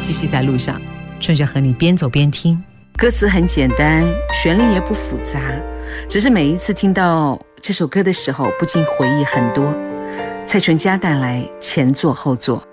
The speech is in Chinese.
继续在路上，春雪和你边走边听。 歌词很简单，旋律也不复杂，只是每一次听到这首歌的时候，不禁回忆很多。蔡淳佳带来前作后作。